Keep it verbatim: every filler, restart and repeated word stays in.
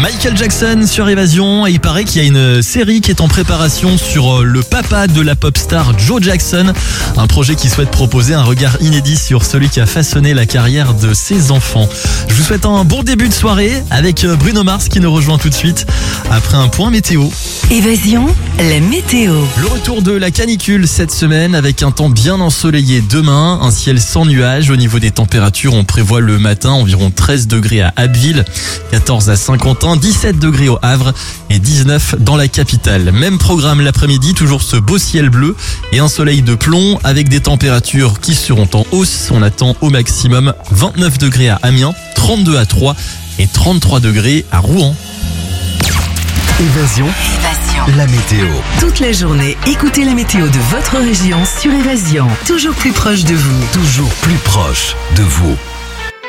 Michael Jackson sur Évasion, et il paraît qu'il y a une série qui est en préparation sur le papa de la pop star Joe Jackson. Un projet qui souhaite proposer un regard inédit sur celui qui a façonné la carrière de ses enfants. Je vous souhaite un bon début de soirée avec Bruno Mars qui nous rejoint tout de suite après un point météo. Évasion, la météo. Le retour de la canicule cette semaine avec un temps bien ensoleillé demain, un ciel sans nuages. Au niveau des températures, on prévoit le matin environ treize degrés à Abbeville, quatorze à Saint-Quentin, dix-sept degrés au Havre et dix-neuf dans la capitale. Même programme l'après-midi, toujours ce beau ciel bleu et un soleil de plomb avec des températures qui seront en hausse. On attend au maximum vingt-neuf degrés à Amiens, trente-deux à Troyes et trente-trois degrés à Rouen. Évasion, Évasion. la météo. Toute la journée, écoutez la météo de votre région sur Évasion. Toujours plus proche de vous. Toujours plus proche de vous.